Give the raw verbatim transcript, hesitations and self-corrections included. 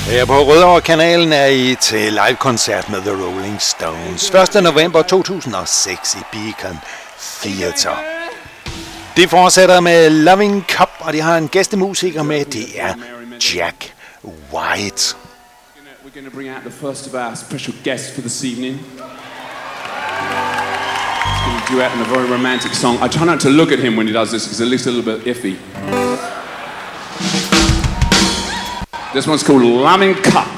Her på Rødovre-kanalen er I til live-koncert med The Rolling Stones. første november to tusind og seks i Beacon Theatre. Det fortsætter med Loving Cup, og de har en gæstemusiker med, det er Jack White. We're going to bring out the first of our special guests for this evening. He's going to duet in a very romantic song. I try not to look at him when he does this because it looks a little bit iffy. This one's called Loving Cup.